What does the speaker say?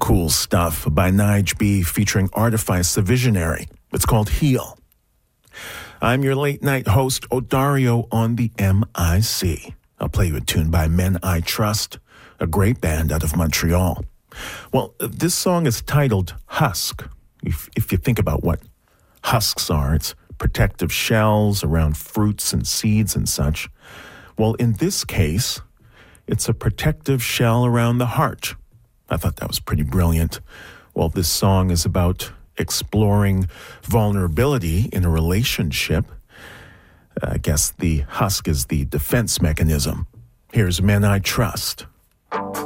Cool stuff by Nige B featuring Artifice the Visionary. It's called Heal. I'm your late night host, Odario, on the MIC. I'll play you a tune by Men I Trust, a great band out of Montreal. Well, this song is titled Husk. If you think about what husks are, it's protective shells around fruits and seeds and such. Well, in this case, it's a protective shell around the heart. I thought that was pretty brilliant. Well, this song is about exploring vulnerability in a relationship. I guess the husk is the defense mechanism. Here's Men I Trust.